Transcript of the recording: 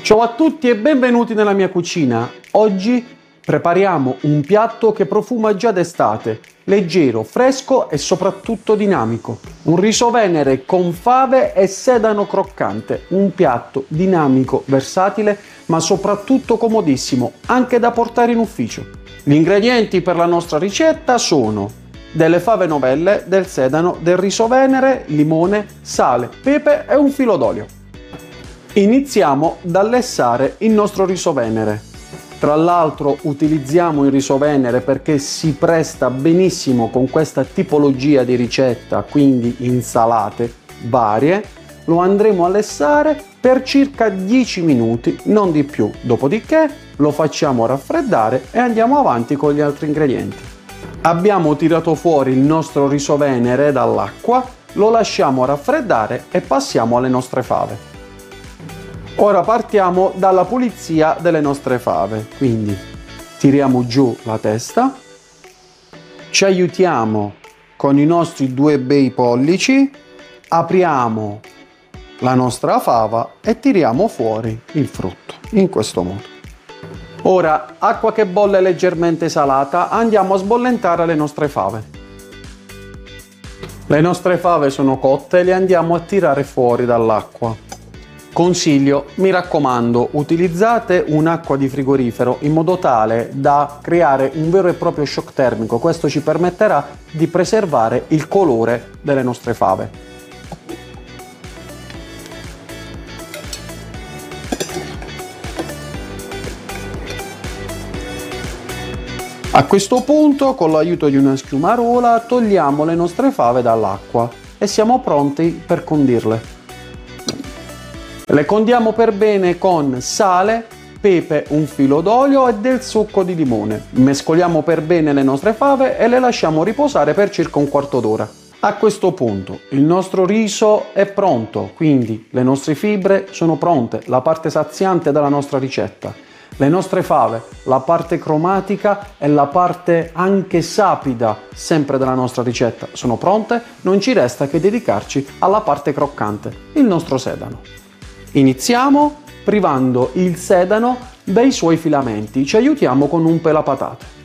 Ciao a tutti e benvenuti nella mia cucina. Oggi prepariamo un piatto che profuma già d'estate, leggero, fresco e soprattutto dinamico. Un riso venere con fave e sedano croccante, un piatto dinamico, versatile, ma soprattutto comodissimo, anche da portare in ufficio. Gli ingredienti per la nostra ricetta sono delle fave novelle, del sedano, del riso venere, limone, sale, pepe e un filo d'olio. Iniziamo dal lessare il nostro riso venere. Tra l'altro utilizziamo il riso venere perché si presta benissimo con questa tipologia di ricetta, quindi insalate varie. Lo andremo a lessare per circa 10 minuti, non di più. Dopodiché lo facciamo raffreddare e andiamo avanti con gli altri ingredienti. Abbiamo tirato fuori il nostro riso venere dall'acqua, lo lasciamo raffreddare e passiamo alle nostre fave. Ora partiamo dalla pulizia delle nostre fave, quindi tiriamo giù la testa, ci aiutiamo con i nostri due bei pollici, apriamo la nostra fava e tiriamo fuori il frutto, in questo modo. Ora, acqua che bolle leggermente salata, andiamo a sbollentare le nostre fave. Le nostre fave sono cotte, le andiamo a tirare fuori dall'acqua. Consiglio, mi raccomando, utilizzate un'acqua di frigorifero in modo tale da creare un vero e proprio shock termico. Questo ci permetterà di preservare il colore delle nostre fave. A questo punto, con l'aiuto di una schiumarola, togliamo le nostre fave dall'acqua e siamo pronti per condirle. Le condiamo per bene con sale, pepe, un filo d'olio e del succo di limone. Mescoliamo per bene le nostre fave e le lasciamo riposare per circa un quarto d'ora. A questo punto il nostro riso è pronto, quindi le nostre fibre sono pronte, la parte saziante della nostra ricetta. Le nostre fave, la parte cromatica e la parte anche sapida, sempre della nostra ricetta, sono pronte. Non ci resta che dedicarci alla parte croccante, il nostro sedano. Iniziamo privando il sedano dai suoi filamenti, ci aiutiamo con un pelapatate.